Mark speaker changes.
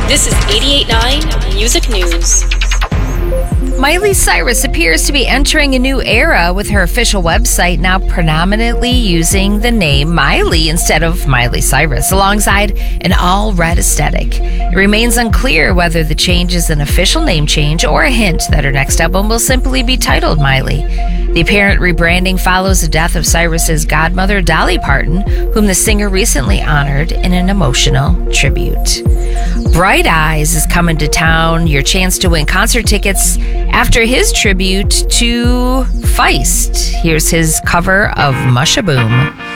Speaker 1: This is 88.9 Music News.
Speaker 2: Miley Cyrus appears to be entering a new era with her official website now predominantly using the name Miley instead of Miley Cyrus, alongside an all-red aesthetic. It remains unclear whether the change is an official name change or a hint that her next album will simply be titled Miley. The apparent rebranding follows the death of Cyrus's godmother, Dolly Parton, whom the singer recently honored in an emotional tribute. Bright Eyes is coming to town, your chance to win concert tickets after his tribute to Feist. Here's his cover of Mushaboom.